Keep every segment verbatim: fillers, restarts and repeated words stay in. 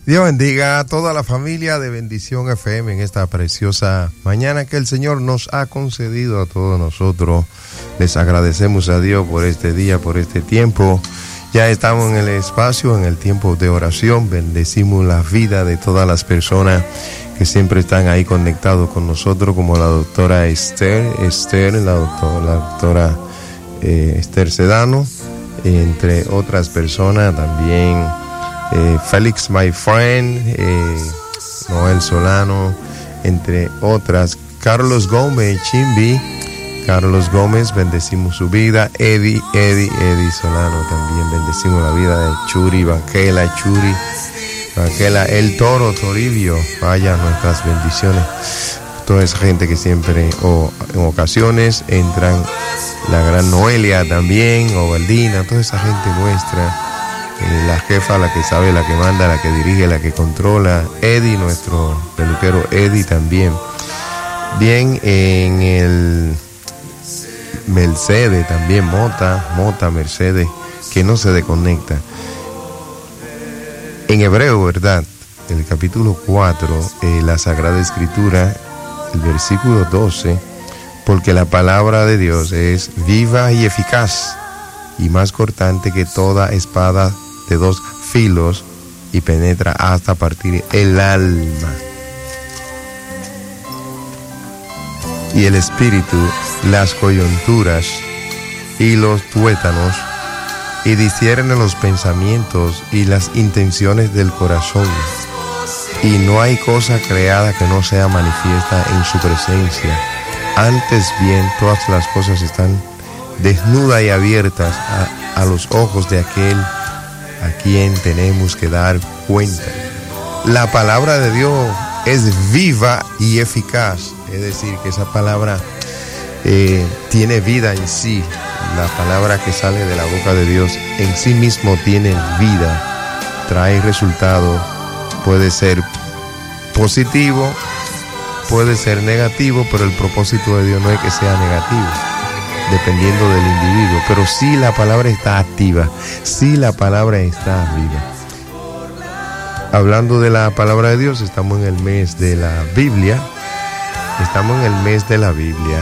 Dios bendiga a toda la familia de Bendición F M en esta preciosa mañana que el Señor nos ha concedido a todos nosotros. Les agradecemos a Dios por este día, por este tiempo. Ya estamos en el espacio, en el tiempo de oración. Bendecimos la vida de todas las personas que siempre están ahí conectados con nosotros, como la doctora Esther, Esther la doctora, la doctora eh, Esther Sedano, entre otras personas también. Eh, Félix, my friend, eh, Noel Solano, entre otras. Carlos Gómez, Chimbi, Carlos Gómez, bendecimos su vida. Eddie, Eddie, Eddie Solano, también bendecimos la vida de Churi, Banquela, Churi, Banquela, El Toro, Toribio. Vaya nuestras bendiciones. Toda esa gente que siempre, o en ocasiones, entran. La gran Noelia también, Ovaldina, toda esa gente nuestra. Eh, la jefa, la que sabe, la que manda, la que dirige, la que controla. Eddie, nuestro peluquero Eddie también. Bien, en el Mercedes también, Mota, Mota, Mercedes, que no se desconecta. En Hebreo, ¿verdad? El capítulo cuatro, eh, la Sagrada Escritura, el versículo doce, porque la palabra de Dios es viva y eficaz, y más cortante que toda espada de dos filos, y penetra hasta partir el alma y el espíritu, las coyunturas y los tuétanos, y discierne los pensamientos y las intenciones del corazón. Y no hay cosa creada que no sea manifiesta en su presencia. Antes bien, todas las cosas están desnudas y abiertas a, a los ojos de aquel a quien tenemos que dar cuenta. La palabra de Dios es viva y eficaz, es decir, que esa palabra eh, tiene vida en sí. La palabra que sale de la boca de Dios en sí mismo tiene vida, trae resultado, puede ser positivo, puede ser negativo, pero el propósito de Dios no es que sea negativo, dependiendo del individuo, pero sí la palabra está activa, sí la palabra está viva. Hablando de la palabra de Dios, estamos en el mes de la Biblia, estamos en el mes de la Biblia,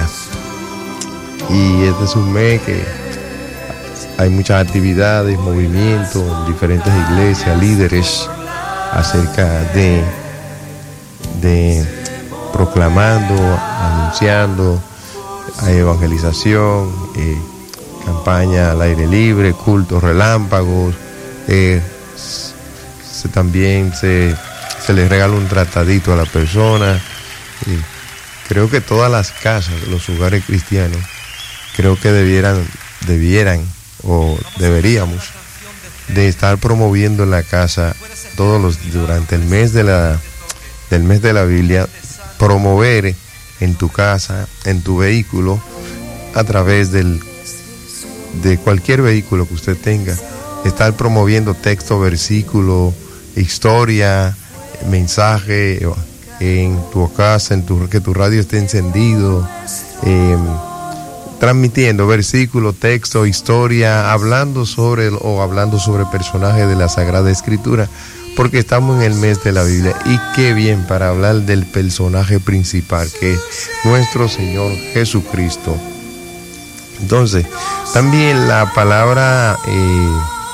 y este es un mes que hay muchas actividades, movimientos, diferentes iglesias, líderes, acerca de, de proclamando, anunciando, hay evangelización, eh, campaña al aire libre, cultos relámpagos, eh, se, también se, se les regala un tratadito a la persona. Eh, creo que todas las casas, los hogares cristianos, creo que debieran, debieran o deberíamos de estar promoviendo en la casa todos los durante el mes de la del mes de la Biblia, promover en tu casa, en tu vehículo, a través del de cualquier vehículo que usted tenga, estar promoviendo texto, versículo, historia, mensaje en tu casa, en tu, que tu radio esté encendido, eh, transmitiendo versículo, texto, historia, hablando sobre o hablando sobre personajes de la Sagrada Escritura, porque estamos en el mes de la Biblia, y qué bien para hablar del personaje principal, que es nuestro Señor Jesucristo. Entonces, también la palabra eh,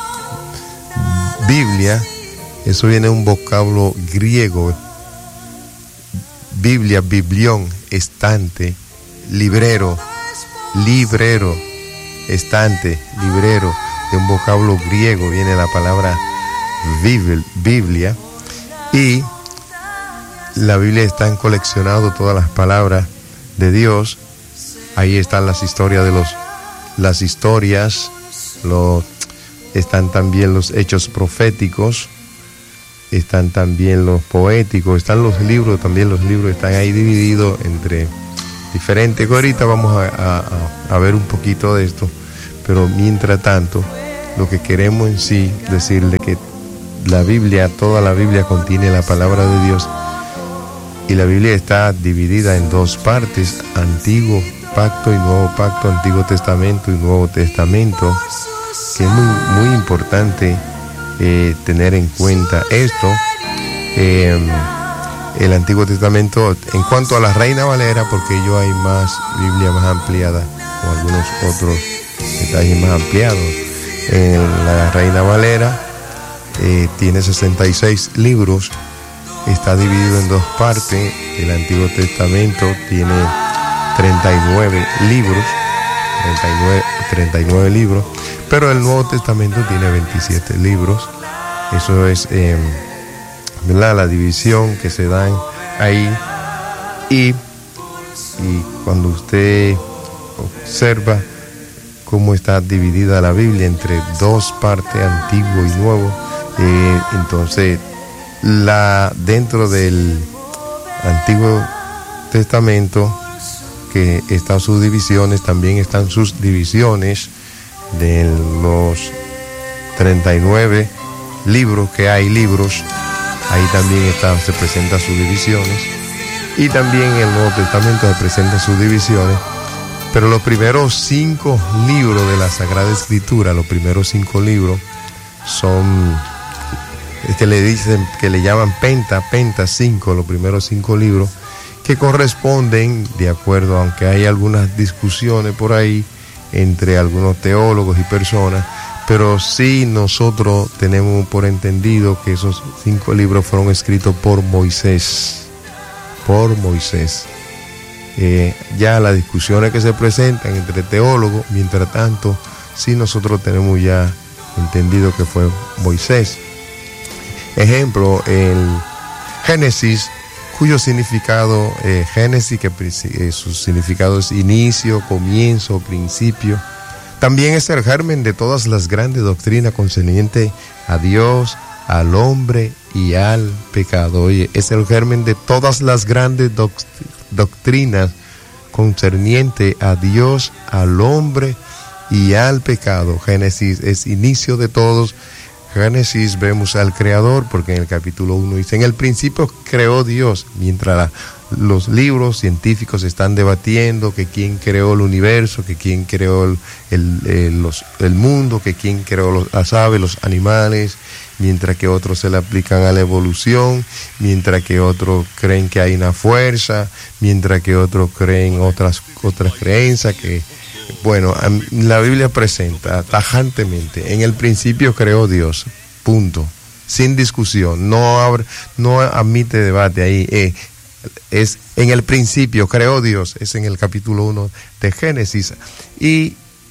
Biblia, eso viene de un vocablo griego, Biblia, biblión, estante, librero, librero, estante, librero, de un vocablo griego viene la palabra Biblia, y la Biblia está en coleccionado todas las palabras de Dios. Ahí están las historias de los las historias, los, están también los hechos proféticos, están también los poéticos, están los libros, también los libros están ahí divididos entre diferentes. Ahorita vamos a, a, a ver un poquito de esto, pero mientras tanto, lo que queremos en sí decirle que la Biblia, toda la Biblia contiene la palabra de Dios, y la Biblia está dividida en dos partes: Antiguo Pacto y Nuevo Pacto, Antiguo Testamento y Nuevo Testamento, que es muy, muy importante eh, tener en cuenta esto. eh, el Antiguo Testamento en cuanto a la Reina Valera, porque ellos hay más Biblia más ampliada o algunos otros detalles más ampliados. En la Reina Valera eh, tiene sesenta y seis libros, está dividido en dos partes. El Antiguo Testamento tiene treinta y nueve libros, treinta y nueve, treinta y nueve libros, pero el Nuevo Testamento tiene veintisiete libros. Eso es eh, ¿verdad? La división que se dan ahí. Y, y cuando usted observa cómo está dividida la Biblia entre dos partes, Antiguo y Nuevo, eh, entonces la dentro del Antiguo Testamento, que están sus divisiones, también están sus divisiones de los treinta y nueve libros que hay libros. Ahí también está, se presentan sus divisiones, y también en el Nuevo Testamento se presentan sus divisiones. Pero los primeros cinco libros de la Sagrada Escritura, los primeros cinco libros son, es que le dicen, que le llaman penta, penta cinco, los primeros cinco libros, que corresponden, de acuerdo, aunque hay algunas discusiones por ahí entre algunos teólogos y personas, pero sí nosotros tenemos por entendido que esos cinco libros fueron escritos por Moisés, por Moisés. Eh, ya las discusiones que se presentan entre teólogos, mientras tanto, sí nosotros tenemos ya entendido que fue Moisés. Ejemplo, el Génesis, cuyo significado, eh, Génesis, que eh, su significado es inicio, comienzo, principio. También es el germen de todas las grandes doctrinas concernientes a Dios, al hombre y al pecado. Oye, es el germen de todas las grandes doct- doctrinas concernientes a Dios, al hombre y al pecado. Génesis es inicio de todos. Génesis vemos al Creador, porque en el capítulo uno dice: en el principio creó Dios, mientras la, los libros científicos están debatiendo que quién creó el universo, que quién creó el, el, el, los, el mundo, que quién creó los, las aves, los animales, mientras que otros se le aplican a la evolución, mientras que otros creen que hay una fuerza, mientras que otros creen otras, otras creencias que... Bueno, la Biblia presenta tajantemente: en el principio creó Dios, punto, sin discusión, no abre, no admite debate ahí. Eh, es en el principio creó Dios, es en el capítulo uno de Génesis, y,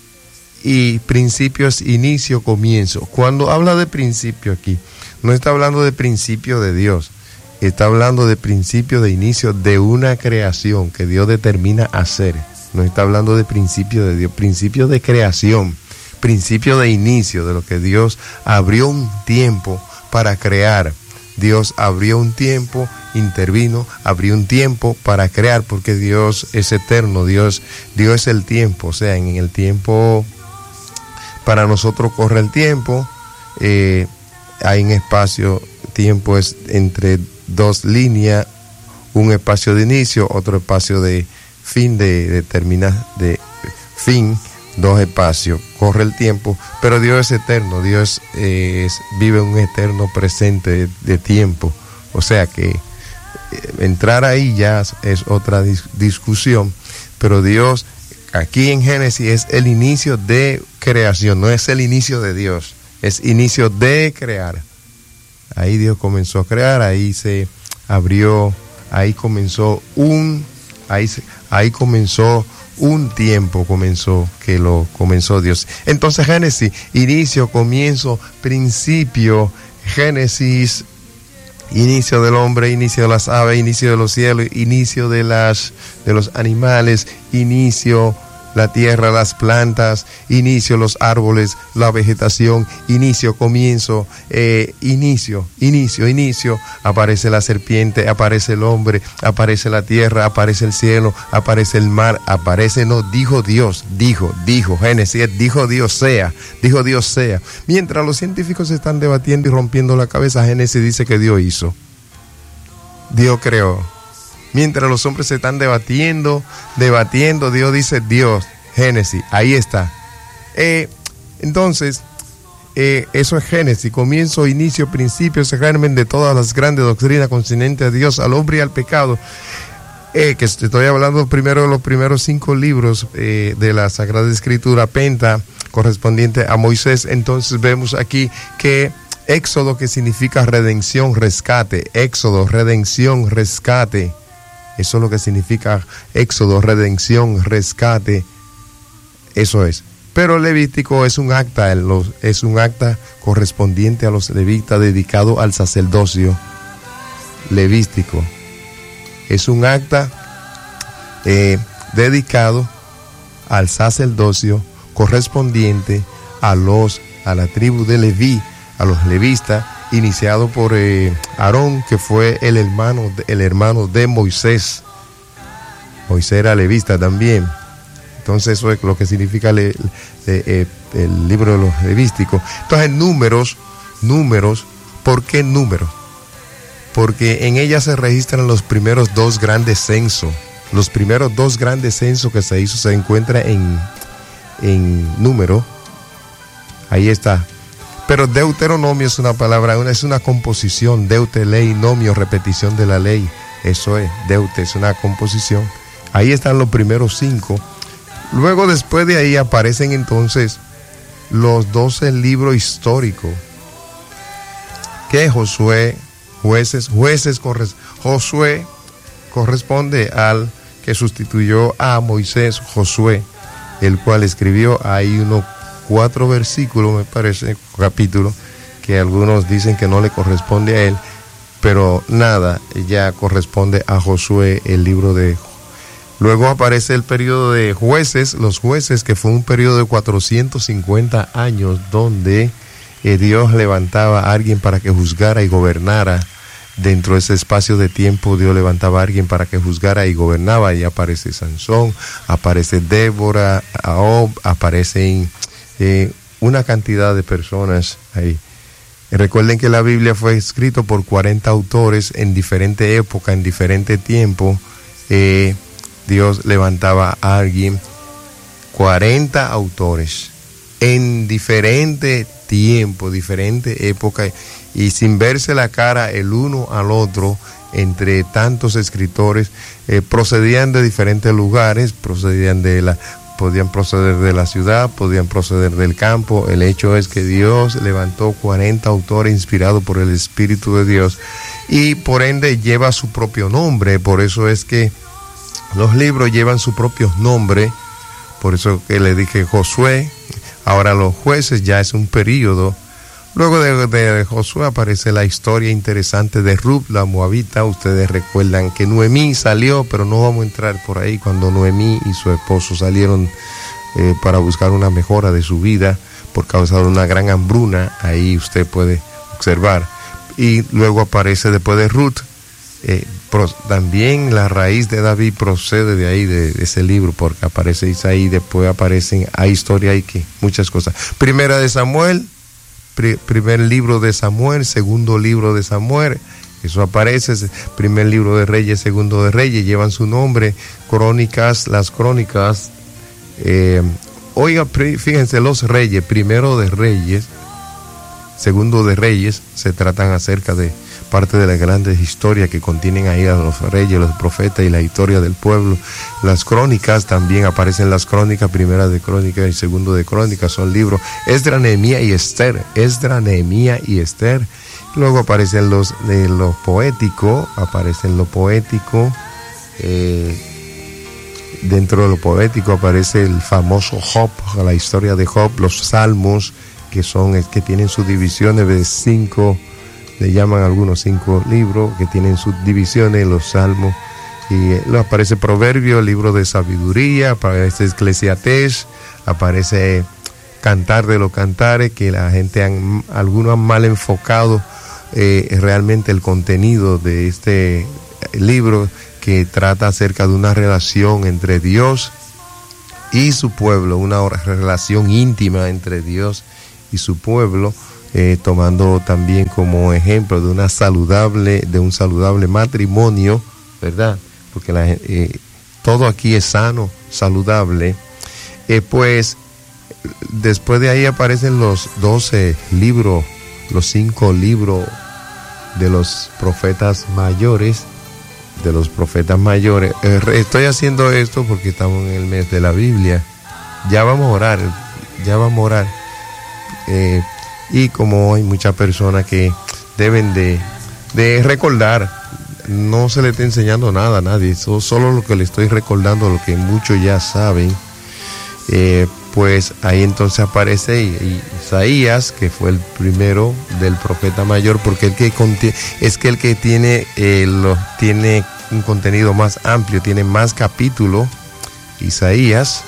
y principio es inicio, comienzo. Cuando habla de principio aquí, no está hablando de principio de Dios, está hablando de principio, de inicio de una creación que Dios determina hacer. No está hablando de principio de Dios, principio de creación, principio de inicio, de lo que Dios abrió un tiempo para crear. Dios abrió un tiempo, intervino, abrió un tiempo para crear, porque Dios es eterno, Dios, Dios es el tiempo. O sea, en el tiempo, para nosotros corre el tiempo, eh, hay un espacio, tiempo es entre dos líneas, un espacio de inicio, otro espacio de fin, de, de terminar, de fin, dos espacios, corre el tiempo, pero Dios es eterno, Dios eh, es, vive un eterno presente de, de tiempo. O sea que eh, entrar ahí ya es otra dis- discusión, pero Dios aquí en Génesis es el inicio de creación, no es el inicio de Dios, es inicio de crear. Ahí Dios comenzó a crear, ahí se abrió, ahí comenzó un, ahí se, ahí comenzó un tiempo, comenzó, que lo comenzó Dios. Entonces Génesis, inicio, comienzo, principio. Génesis, inicio del hombre, inicio de las aves, inicio de los cielos, inicio de las de los animales, inicio la tierra, las plantas, inicio los árboles, la vegetación, inicio, comienzo, eh, inicio, inicio, inicio, aparece la serpiente, aparece el hombre, aparece la tierra, aparece el cielo, aparece el mar, aparece, no, dijo Dios, dijo, dijo, Génesis, dijo Dios sea, dijo Dios sea. Mientras los científicos están debatiendo y rompiendo la cabeza, Génesis dice que Dios hizo, Dios creó. Mientras los hombres se están debatiendo, debatiendo, Dios dice Dios, Génesis, ahí está. Eh, entonces, eh, eso es Génesis, comienzo, inicio, principio, ese germen de todas las grandes doctrinas concernientes a Dios, al hombre y al pecado. Eh, que estoy hablando primero de los primeros cinco libros eh, de la Sagrada Escritura, Penta, correspondiente a Moisés. Entonces vemos aquí que Éxodo, que significa redención, rescate, Éxodo, redención, rescate, eso es lo que significa Éxodo, redención, rescate, eso es. Pero Levítico es un acta, es un acta correspondiente a los levitas, dedicado al sacerdocio levítico. Es un acta eh, dedicado al sacerdocio correspondiente a los a la tribu de Leví, a los levistas, iniciado por eh, Aarón, que fue el hermano el hermano de Moisés. Moisés era levista también. Entonces eso es lo que significa le, le, eh, el libro de los levísticos. Entonces números, números, ¿por qué números? Porque en ella se registran los primeros dos grandes censos. Los primeros dos grandes censos que se hizo se encuentra en, en número. Ahí está. Pero Deuteronomio es una palabra, una, es una composición. Deute, ley, nomio, repetición de la ley. Eso es, deute, es una composición. Ahí están los primeros cinco. Luego, después de ahí, aparecen entonces los doce libros históricos. Que Josué... Jueces, jueces, corres, Josué corresponde al que sustituyó a Moisés, Josué, el cual escribió ahí unos cuatro versículos, me parece, capítulos, que algunos dicen que no le corresponde a él, pero nada, ya corresponde a Josué, el libro de... Luego aparece el periodo de jueces, los jueces, que fue un periodo de cuatrocientos cincuenta años, donde eh, Dios levantaba a alguien para que juzgara y gobernara. Dentro de ese espacio de tiempo, Dios levantaba a alguien para que juzgara y gobernaba. Y aparece Sansón, aparece Débora, Ahob, aparecen eh, una cantidad de personas ahí. Y recuerden que la Biblia fue escrita por cuarenta autores en diferente época, en diferente tiempo. Eh, Dios levantaba a alguien, cuarenta autores, en diferente tiempo, diferente época, y sin verse la cara el uno al otro, entre tantos escritores, eh, procedían de diferentes lugares, procedían de la, podían proceder de la ciudad, podían proceder del campo. El hecho es que Dios levantó cuarenta autores inspirados por el Espíritu de Dios, y por ende lleva su propio nombre. Por eso es que los libros llevan su propio nombre. Por eso que le dije Josué. Ahora los jueces ya es un periodo. Luego de, de Josué aparece la historia interesante de Ruth, la moabita. Ustedes recuerdan que Noemí salió, pero no vamos a entrar por ahí. Cuando Noemí y su esposo salieron eh, para buscar una mejora de su vida por causa de una gran hambruna, ahí usted puede observar. Y luego aparece después de Ruth, eh, pro, también la raíz de David procede de ahí, de, de ese libro, porque aparece Isaí, después aparecen, hay historia, hay que, muchas cosas. Primera de Samuel, primer libro de Samuel, segundo libro de Samuel, eso aparece, primer libro de Reyes, segundo de Reyes, llevan su nombre, crónicas, las crónicas, eh, oiga, fíjense, los Reyes, primero de Reyes, segundo de Reyes, se tratan acerca de parte de las grandes historias que contienen ahí a los reyes, los profetas y la historia del pueblo. Las crónicas, también aparecen las crónicas, primera de crónicas y segundo de crónicas, son libros. Esdras, Nehemías y Esther, Esdras, Nehemías y Esther. Luego aparecen los de lo poético, aparecen lo poético, eh, dentro de lo poético aparece el famoso Job, la historia de Job, los salmos, que son, que tienen sus divisiones de cinco, le llaman algunos cinco libros, que tienen sus divisiones, los salmos, y eh, aparece Proverbio, libro de sabiduría, aparece Eclesiastés, aparece Cantar de los Cantares, que la gente, han, algunos han mal enfocado eh, realmente el contenido de este libro, que trata acerca de una relación entre Dios y su pueblo, una relación íntima entre Dios y su pueblo, eh, tomando también como ejemplo de una saludable, de un saludable matrimonio, ¿verdad? Porque la, eh, todo aquí es sano, saludable. Eh, pues después de ahí aparecen los doce libros, los cinco libros de los profetas mayores, de los profetas mayores. Estoy haciendo esto porque estamos en el mes de la Biblia. Ya vamos a orar, ya vamos a orar. Eh, y como hay muchas personas que deben de, de recordar, no se le está enseñando nada a nadie, eso, solo lo que le estoy recordando, lo que muchos ya saben. Eh, pues ahí entonces aparece Isaías, que fue el primero del profeta mayor, porque el que contiene, es que el que tiene, eh, lo, tiene un contenido más amplio, tiene más capítulos. Isaías,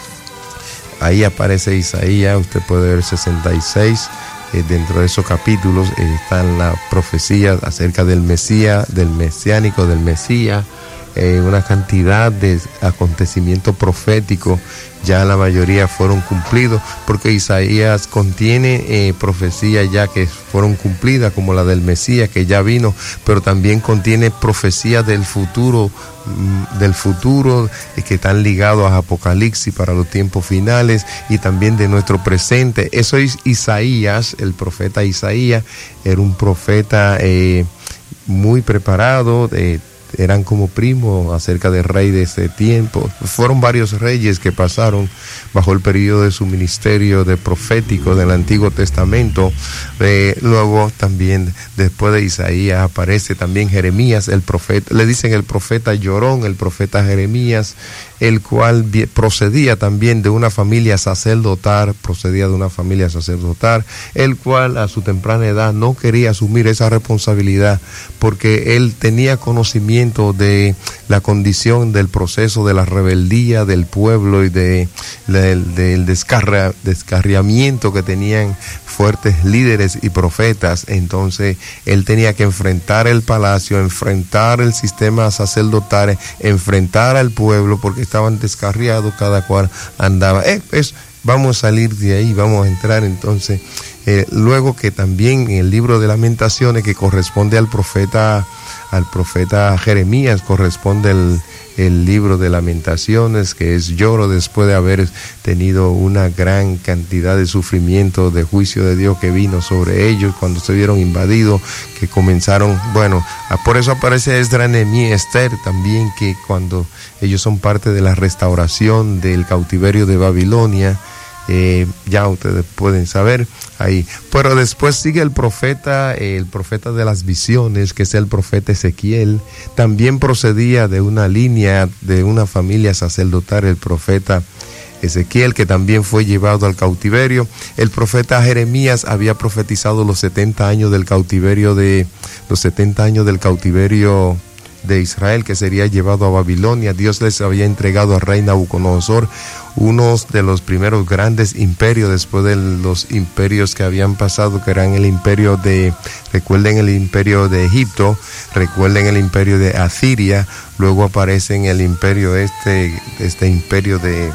ahí aparece Isaías, usted puede ver sesenta y seis. Eh, dentro de esos capítulos eh, están las profecías acerca del Mesías, del mesiánico, del Mesías, eh, una cantidad de acontecimientos proféticos. Ya la mayoría fueron cumplidos, porque Isaías contiene eh, profecías ya que fueron cumplidas, como la del Mesías que ya vino, pero también contiene profecías del futuro, mm, del futuro eh, que están ligados a Apocalipsis para los tiempos finales, y también de nuestro presente. Eso es Isaías, el profeta Isaías, era un profeta eh, muy preparado, de eran como primos acerca del rey de ese tiempo. Fueron varios reyes que pasaron bajo el periodo de su ministerio de profético del Antiguo Testamento. Eh, luego también después de Isaías aparece también Jeremías, el profeta, le dicen el profeta llorón, el profeta Jeremías, el cual procedía también de una familia sacerdotal, procedía de una familia sacerdotal, el cual a su temprana edad no quería asumir esa responsabilidad, porque él tenía conocimiento de la condición del proceso de la rebeldía del pueblo y de, de, del descarria, descarriamiento que tenían fuertes líderes y profetas. Entonces él tenía que enfrentar el palacio, enfrentar el sistema sacerdotal, enfrentar al pueblo, porque estaban descarriados, cada cual andaba. Eh, pues, vamos a salir de ahí, vamos a entrar entonces. Eh, luego que también en el libro de Lamentaciones, que corresponde al profeta, al profeta Jeremías, corresponde el, el libro de Lamentaciones, que es lloro después de haber tenido una gran cantidad de sufrimiento, de juicio de Dios que vino sobre ellos cuando se vieron invadidos, que comenzaron, bueno, por eso aparece Esdras, Nehemías, Esther también, que cuando ellos son parte de la restauración del cautiverio de Babilonia. Eh, ya ustedes pueden saber ahí. Pero después sigue el profeta, eh, el profeta de las visiones, que es el profeta Ezequiel. También procedía de una línea, de una familia sacerdotal, el profeta Ezequiel, que también fue llevado al cautiverio. El profeta Jeremías había profetizado los setenta años del cautiverio de los setenta años del cautiverio de Israel, que sería llevado a Babilonia. Dios les había entregado al rey Nabucodonosor, uno de los primeros grandes imperios después de los imperios que habían pasado, que eran el imperio de, recuerden el imperio de Egipto, recuerden el imperio de Asiria, luego aparece en el imperio este, este imperio de,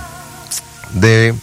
de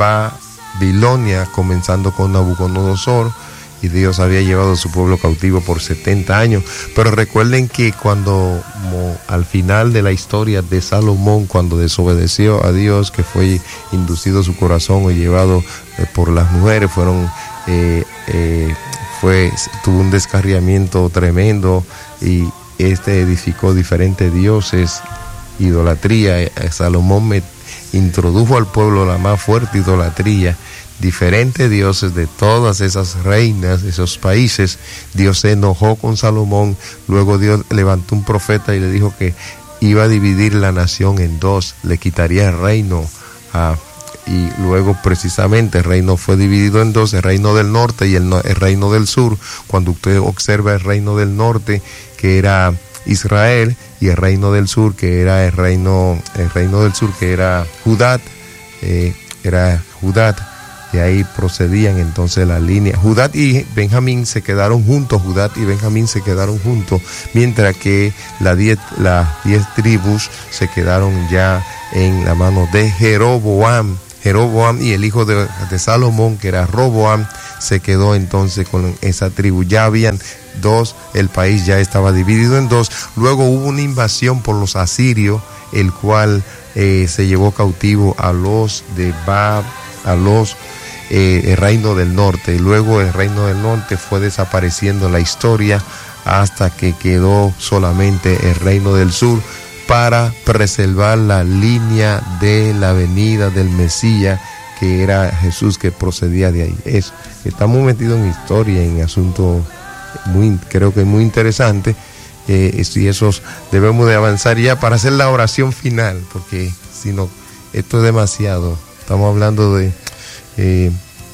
Babilonia, comenzando con Nabucodonosor. Y Dios había llevado a su pueblo cautivo por setenta años. Pero recuerden que cuando, como al final de la historia de Salomón, cuando desobedeció a Dios, que fue inducido su corazón o llevado eh, por las mujeres, fueron, eh, eh, fue, tuvo un descarriamiento tremendo, y este edificó diferentes dioses, idolatría. Eh, Salomón me introdujo al pueblo la más fuerte idolatría, diferentes dioses de todas esas reinas, esos países. Dios se enojó con Salomón. Luego Dios levantó un profeta y le dijo que iba a dividir la nación en dos, le quitaría el reino a, y luego precisamente el reino fue dividido en dos, el reino del norte y el, el reino del sur. Cuando usted observa el reino del norte, que era Israel, y el reino del sur, que era el reino el reino del sur que era Judá, eh, era Judá. De ahí procedían entonces la línea. Judá y Benjamín se quedaron juntos, Judá y Benjamín se quedaron juntos, mientras que las diez, las diez tribus se quedaron ya en la mano de Jeroboam. Jeroboam y el hijo de, de Salomón, que era Roboam, se quedó entonces con esa tribu. Ya habían dos, el país ya estaba dividido en dos. Luego hubo una invasión por los asirios, el cual eh, se llevó cautivo a los de Babilonia. a los eh, el reino del norte, y luego el reino del norte fue desapareciendo en la historia hasta que quedó solamente el reino del sur para preservar la línea de la venida del Mesías, que era Jesús, que procedía de ahí. Eso, estamos metidos en historia, en asuntos muy, creo que muy interesantes, eh, y esos debemos de avanzar ya para hacer la oración final, porque si no, esto es demasiado. Estamos hablando de, eh,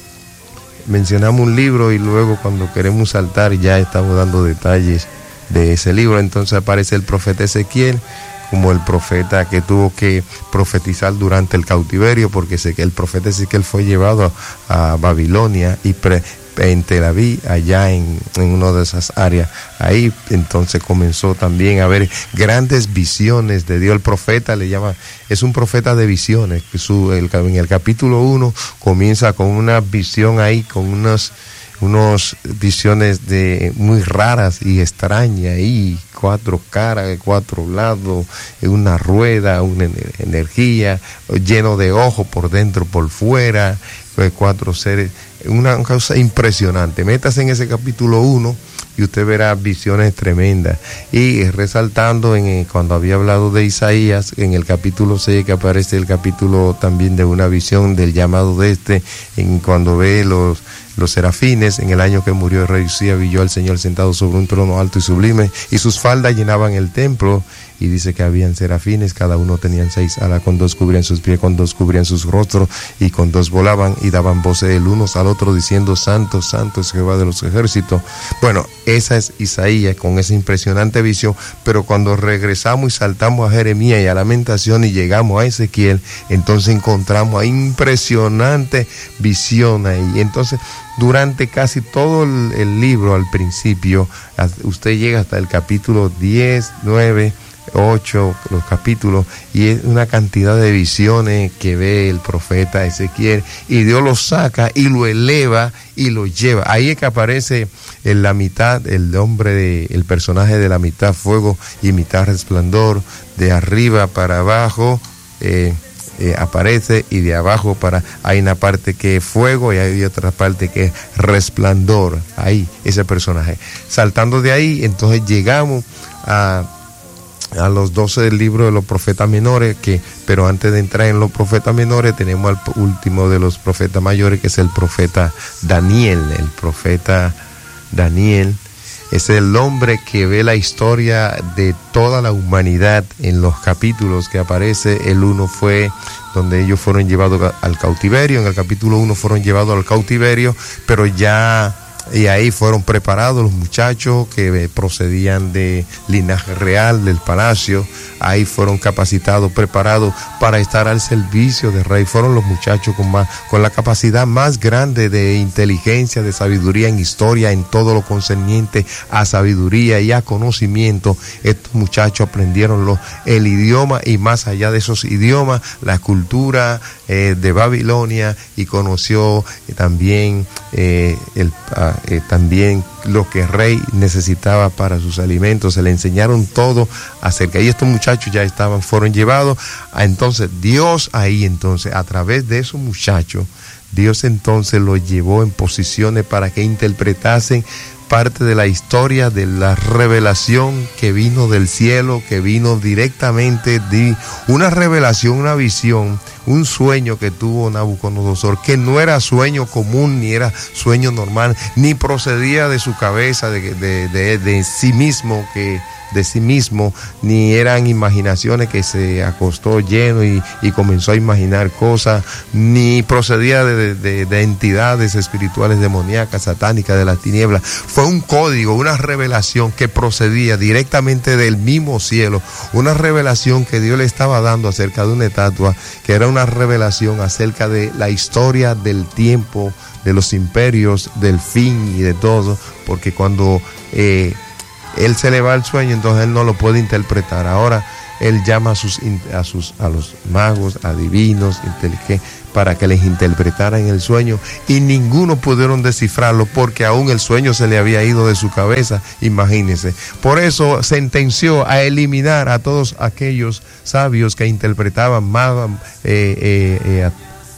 mencionamos un libro y luego cuando queremos saltar ya estamos dando detalles de ese libro. Entonces aparece el profeta Ezequiel como el profeta que tuvo que profetizar durante el cautiverio, porque sé que el profeta Ezequiel fue llevado a, a Babilonia y pre, en Tel Aviv, allá en, en una de esas áreas. Ahí entonces comenzó también a haber grandes visiones de Dios. El profeta le llama, es un profeta de visiones, que su, el, en el capítulo uno comienza con una visión ahí, con unos unos visiones de muy raras y extrañas, y cuatro caras, cuatro lados, una rueda, una energía, lleno de ojos por dentro, por fuera, cuatro seres, una cosa impresionante. Métase en ese capítulo uno y usted verá visiones tremendas. Y resaltando en cuando había hablado de Isaías, en el capítulo seis, que aparece el capítulo también de una visión del llamado de este, en cuando ve los los serafines, en el año que murió el rey Usías, vio al Señor sentado sobre un trono alto y sublime, y sus faldas llenaban el templo, y dice que habían serafines, cada uno tenían seis alas, con dos cubrían sus pies, con dos cubrían sus rostros, y con dos volaban, y daban voces el uno al otro, diciendo: Santo, Santo es Jehová de los ejércitos. Bueno, esa es Isaías, con esa impresionante visión. Pero cuando regresamos y saltamos a Jeremías y a Lamentación y llegamos a Ezequiel, entonces encontramos a impresionante visión ahí. Entonces, durante casi todo el, el libro, al principio, usted llega hasta el capítulo diez, nueve, ocho, los capítulos, y es una cantidad de visiones que ve el profeta Ezequiel, y Dios lo saca y lo eleva y lo lleva. Ahí es que aparece en la mitad el hombre, de, el personaje de la mitad fuego y mitad resplandor, de arriba para abajo, eh, Eh, aparece, y de abajo para, hay una parte que es fuego y hay otra parte que es resplandor. Ahí, ese personaje. Saltando de ahí, entonces llegamos a, a los doce del libro de los profetas menores, que, pero antes de entrar en los profetas menores, tenemos al último de los profetas mayores, que es el profeta Daniel. El profeta Daniel es el hombre que ve la historia de toda la humanidad en los capítulos que aparece. El uno fue donde ellos fueron llevados al cautiverio. En el capítulo uno fueron llevados al cautiverio, pero ya, y ahí fueron preparados los muchachos que procedían de linaje real, del palacio. Ahí fueron capacitados, preparados para estar al servicio del rey. Fueron los muchachos con más, con la capacidad más grande de inteligencia, de sabiduría en historia, en todo lo concerniente a sabiduría y a conocimiento. Estos muchachos aprendieron lo, el idioma, y más allá de esos idiomas, la cultura eh, de Babilonia, y conoció eh, también eh, el uh, eh, también lo que el rey necesitaba para sus alimentos. Se le enseñaron todo acerca, y estos muchachos ya estaban, fueron llevados a, entonces Dios ahí, entonces a través de esos muchachos, Dios entonces los llevó en posiciones para que interpretasen parte de la historia de la revelación que vino del cielo, que vino directamente de una revelación, una visión, un sueño que tuvo Nabucodonosor, que no era sueño común, ni era sueño normal, ni procedía de su cabeza, de, de, de, de sí mismo, que de sí mismo, ni eran imaginaciones que se acostó lleno y, y comenzó a imaginar cosas, ni procedía de, de, de entidades espirituales demoníacas, satánicas, de las tinieblas. Fue un código, una revelación que procedía directamente del mismo cielo, una revelación que Dios le estaba dando acerca de una estatua, que era una revelación acerca de la historia del tiempo, de los imperios, del fin y de todo, porque cuando eh, él se le va el sueño, entonces él no lo puede interpretar. Ahora él llama a sus a sus a los magos, adivinos, inteligentes, para que les interpretaran el sueño, y ninguno pudieron descifrarlo, porque aún el sueño se le había ido de su cabeza. Imagínense. Por eso sentenció a eliminar a todos aquellos sabios que interpretaban magos, eh, eh, eh,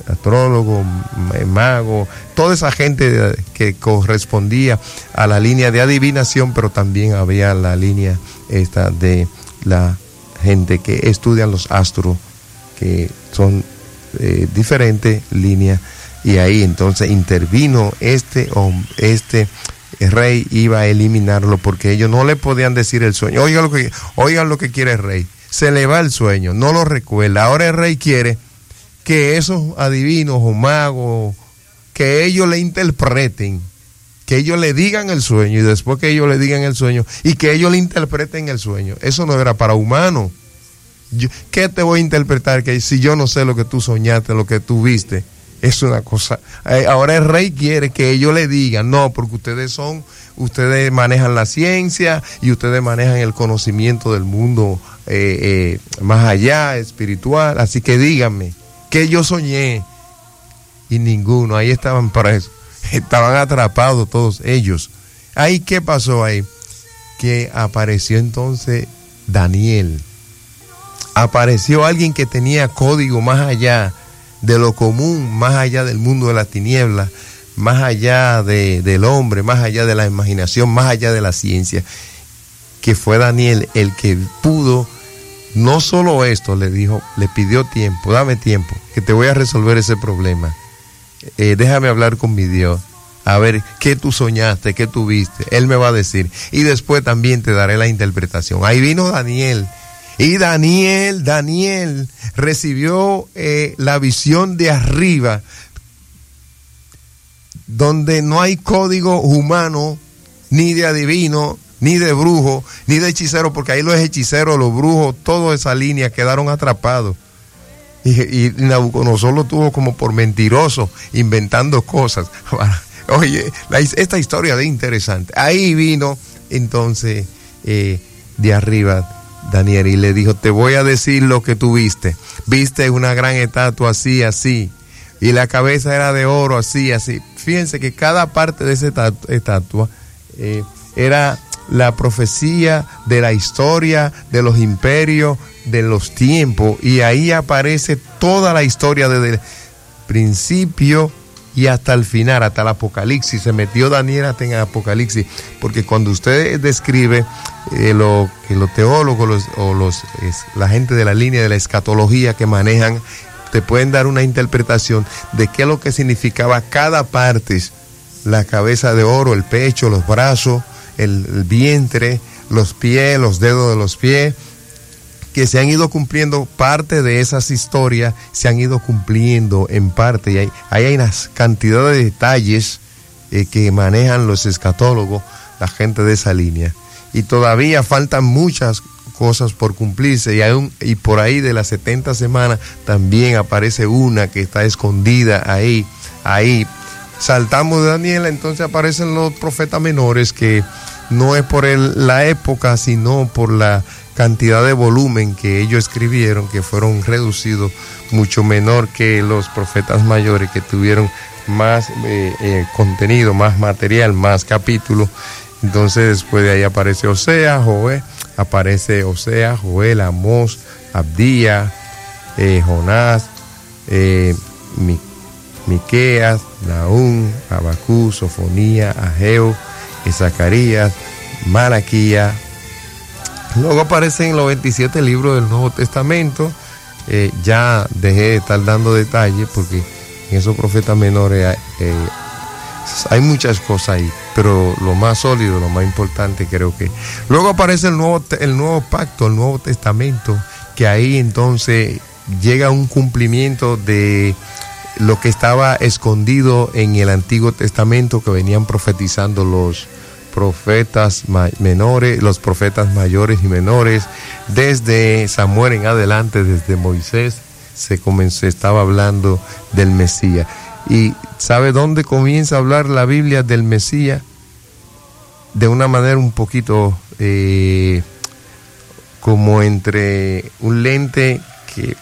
astrólogos, magos, toda esa gente que correspondía a la línea de adivinación, pero también había la línea esta de la gente que estudian los astros, que son eh, diferentes líneas, y ahí entonces intervino este, este rey, iba a eliminarlo porque ellos no le podían decir el sueño. Oigan lo que, oigan lo que quiere el rey, se le va el sueño, no lo recuerda. Ahora el rey quiere que esos adivinos o magos, que ellos le interpreten, que ellos le digan el sueño, y después que ellos le digan el sueño y que ellos le interpreten el sueño. Eso no era para humanos. Yo, ¿qué te voy a interpretar que si yo no sé lo que tú soñaste, lo que tú viste? Es una cosa. Eh, ahora el rey quiere que ellos le digan, no, porque ustedes son, ustedes manejan la ciencia y ustedes manejan el conocimiento del mundo eh, eh, más allá, espiritual, así que díganme, ¿qué yo soñé? Y ninguno, ahí estaban presos, estaban atrapados todos ellos. Ahí, ¿qué pasó ahí? Que apareció entonces Daniel. Apareció alguien que tenía código más allá de lo común, más allá del mundo de las tinieblas, más allá de, del hombre, más allá de la imaginación, más allá de la ciencia, que fue Daniel el que pudo, no solo esto, le dijo, le pidió tiempo, dame tiempo, que te voy a resolver ese problema, eh, déjame hablar con mi Dios, a ver qué tú soñaste, qué tú viste, él me va a decir, y después también te daré la interpretación. Ahí vino Daniel. Y Daniel, Daniel recibió eh, la visión de arriba, donde no hay código humano, ni de adivino, ni de brujo, ni de hechicero, porque ahí los hechiceros, los brujos, toda esa línea quedaron atrapados. Y, y Nabucodonosor lo tuvo como por mentiroso, inventando cosas. Oye, la, esta historia es interesante. Ahí vino entonces eh, de arriba Daniel y le dijo, te voy a decir lo que tú viste. Viste una gran estatua así, así, y la cabeza era de oro, así, así. Fíjense que cada parte de esa estatua eh, era la profecía de la historia, de los imperios, de los tiempos, y ahí aparece toda la historia desde el principio y hasta el final, hasta el Apocalipsis. Se metió Daniel hasta en el Apocalipsis, porque cuando usted describe eh, lo que los teólogos los, o los es, la gente de la línea de la escatología que manejan, te pueden dar una interpretación de qué es lo que significaba cada parte: la cabeza de oro, el pecho, los brazos, el, el vientre, los pies, los dedos de los pies, que se han ido cumpliendo parte de esas historias, se han ido cumpliendo en parte, y hay, hay una cantidad de detalles eh, que manejan los escatólogos, la gente de esa línea, y todavía faltan muchas cosas por cumplirse, y, hay un, y por ahí de las setenta semanas también aparece una que está escondida ahí, ahí. Saltamos de Daniel, entonces aparecen los profetas menores, que no es por el, la época, sino por la cantidad de volumen que ellos escribieron, que fueron reducidos, mucho menor que los profetas mayores, que tuvieron más eh, eh, contenido, más material, más capítulos. Entonces después de ahí aparece Oseas, Joel, aparece Oseas, Joel, Amós, Abdías, eh, Jonás, eh, Mi, Miqueas, Nahum, Abacú, Sofonía, Ageo, Zacarías, Malaquías. Luego aparecen los veintisiete libros del Nuevo Testamento. Eh, ya dejé de estar dando detalles porque en esos profetas menores eh, hay muchas cosas ahí, pero lo más sólido, lo más importante creo que... Luego aparece el nuevo, el nuevo pacto, el Nuevo Testamento, que ahí entonces llega un cumplimiento de lo que estaba escondido en el Antiguo Testamento, que venían profetizando los profetas menores, los profetas mayores y menores, desde Samuel en adelante, desde Moisés, se comenzó, estaba hablando del Mesías. ¿Y sabe dónde comienza a hablar la Biblia del Mesías? De una manera un poquito eh, como entre un lente que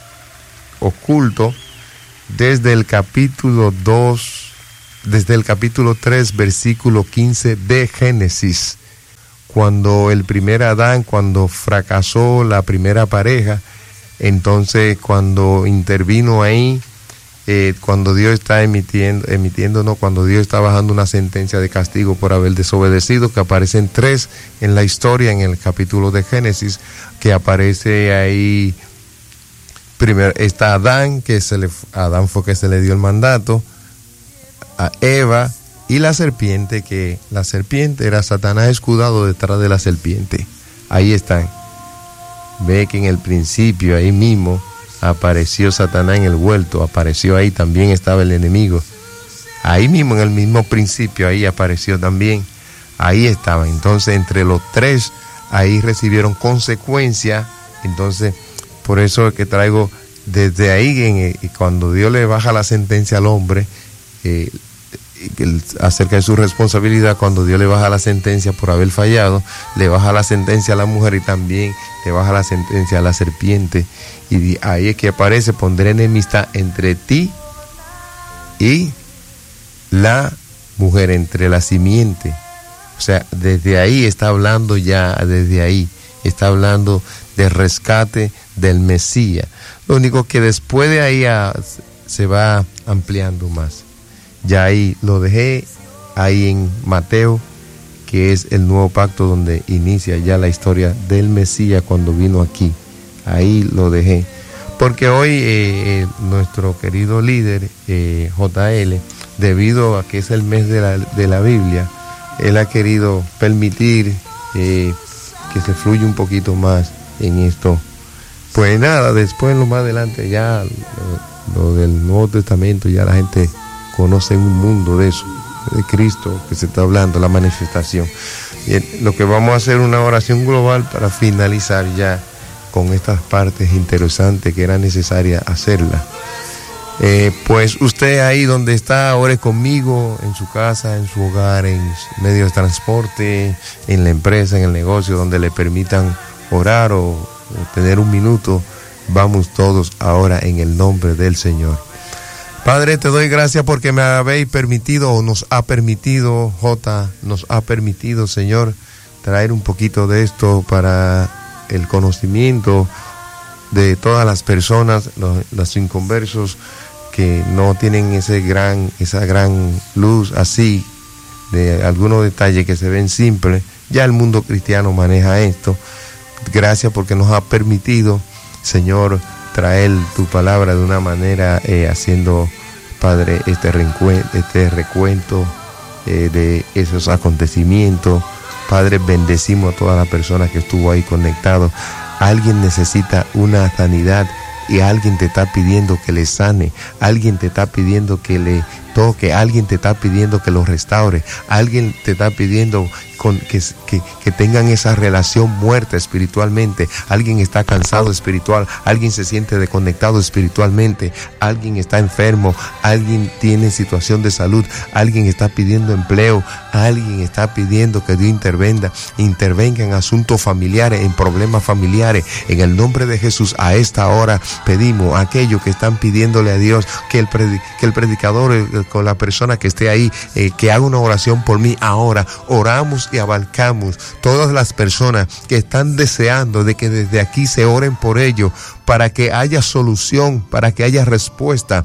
oculto, desde el capítulo dos, desde el capítulo tres, versículo quince de Génesis, cuando el primer Adán, cuando fracasó la primera pareja, entonces cuando intervino ahí eh, cuando Dios está emitiendo, emitiendo, no, cuando Dios está bajando una sentencia de castigo por haber desobedecido, que aparecen tres en la historia, en el capítulo de Génesis, que aparece ahí, primero está Adán, que se le, Adán fue que se le dio el mandato, a Eva, y la serpiente, que la serpiente era Satanás escudado detrás de la serpiente. Ahí están. Ve que en el principio, ahí mismo, apareció Satanás en el huerto, apareció ahí, también estaba el enemigo. Ahí mismo, en el mismo principio, ahí apareció también. Ahí estaba. Entonces, entre los tres, ahí recibieron consecuencias. Entonces, por eso es que traigo desde ahí, en, cuando Dios le baja la sentencia al hombre, eh, acerca de su responsabilidad, cuando Dios le baja la sentencia por haber fallado, le baja la sentencia a la mujer y también le baja la sentencia a la serpiente. Y ahí es que aparece: pondré enemistad entre ti y la mujer, entre la simiente. O sea, desde ahí está hablando ya, desde ahí está hablando del rescate del Mesías. Lo único que después de ahí a, se va ampliando más. Ya ahí lo dejé, ahí en Mateo, que es el nuevo pacto donde inicia ya la historia del Mesías cuando vino aquí. Ahí lo dejé. Porque hoy eh, nuestro querido líder, eh, J L, debido a que es el mes de la, de la Biblia, él ha querido permitir eh, que se fluya un poquito más en esto. Pues nada, después lo más adelante ya lo, lo del Nuevo Testamento, ya la gente conoce un mundo de eso, de Cristo que se está hablando, la manifestación. Y lo que vamos a hacer una oración global para finalizar ya con estas partes interesantes que era necesaria hacerla. Eh, pues usted ahí donde está, ore conmigo, en su casa, en su hogar, en medios de transporte, en la empresa, en el negocio, donde le permitan orar o, o tener un minuto. Vamos todos ahora en el nombre del Señor. Padre, te doy gracias porque me habéis permitido, o nos ha permitido, J, nos ha permitido, Señor, traer un poquito de esto para el conocimiento de todas las personas, los, los inconversos que no tienen ese gran, esa gran luz así, de algunos detalles que se ven simples. Ya el mundo cristiano maneja esto. Gracias porque nos ha permitido, Señor, traer tu palabra de una manera eh, haciendo, Padre, este recuento, este recuento eh, de esos acontecimientos. Padre, bendecimos a todas las personas que estuvo ahí conectado. Alguien necesita una sanidad y alguien te está pidiendo que le sane, alguien te está pidiendo que le toque, alguien te está pidiendo que lo restaure, alguien te está pidiendo con, que, que, que tengan esa relación muerta espiritualmente. Alguien está cansado espiritual, alguien se siente desconectado espiritualmente, alguien está enfermo, alguien tiene situación de salud, alguien está pidiendo empleo, alguien está pidiendo que Dios intervenga, intervenga en asuntos familiares, en problemas familiares. En el nombre de Jesús, a esta hora pedimos a aquellos que están pidiéndole a Dios que el, predi- que el predicador, eh, con la persona que esté ahí, eh, que haga una oración por mí ahora. Oramos y abarcamos todas las personas que están deseando de que desde aquí se oren por ellos, para que haya solución, para que haya respuesta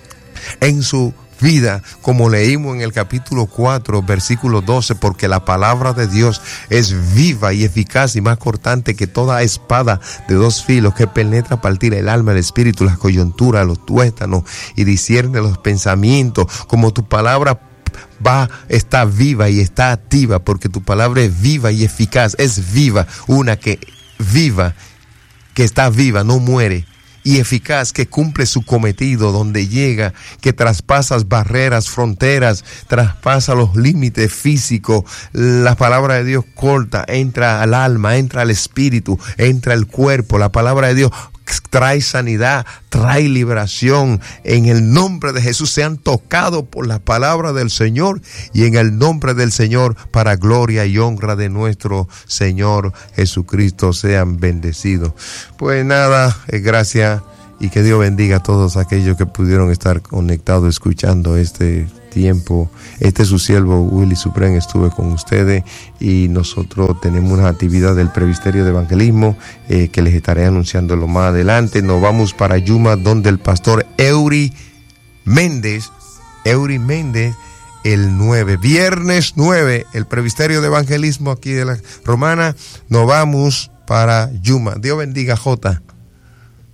en su vida, como leímos en el capítulo cuatro, versículo doce, porque la palabra de Dios es viva y eficaz y más cortante que toda espada de dos filos, que penetra a partir el alma, el espíritu, las coyunturas, los tuétanos, y discierne los pensamientos. Como tu palabra va, está viva y está activa, porque tu palabra es viva y eficaz, es viva, una que viva, que está viva, no muere, y eficaz, que cumple su cometido, donde llega, que traspasa barreras, fronteras, traspasa los límites físicos. La palabra de Dios corta, entra al alma, entra al espíritu, entra al cuerpo. La palabra de Dios trae sanidad, trae liberación. En el nombre de Jesús sean tocados por la palabra del Señor, y en el nombre del Señor, para gloria y honra de nuestro Señor Jesucristo, sean bendecidos. Pues nada, eh, gracias, y que Dios bendiga a todos aquellos que pudieron estar conectados escuchando este tiempo. Este es su siervo Willy Supreme, estuve con ustedes, y nosotros tenemos una actividad del Presbiterio de Evangelismo eh, que les estaré anunciando lo más adelante. Nos vamos para Yuma, donde el pastor Eury Méndez, Eury Méndez, el nueve, viernes nueve, el Presbiterio de Evangelismo aquí de la Romana. Nos vamos para Yuma. Dios bendiga, Jota.